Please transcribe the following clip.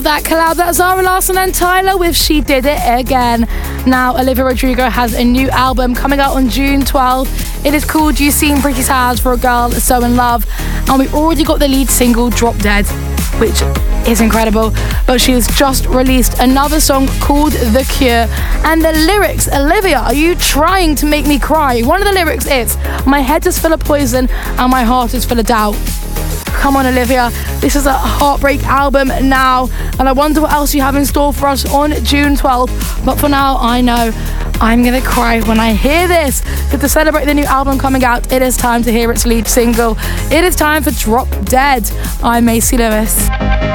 That collab, that's Zara Larsson and Tyler with She Did It Again. Now, Olivia Rodrigo has a new album coming out on June 12th. It is called You Seem Pretty Sad for a Girl So in Love. And we've already got the lead single, Drop Dead, which is incredible. But she has just released another song called The Cure. And the lyrics, Olivia, are you trying to make me cry? One of the lyrics is, my head is full of poison and my heart is full of doubt. Come on, Olivia. This is a heartbreak album now, and I wonder what else you have in store for us on June 12th. But for now, I know I'm gonna cry when I hear this. But to celebrate the new album coming out, it is time to hear its lead single. It is time for Drop Dead. I'm Macy Lewis.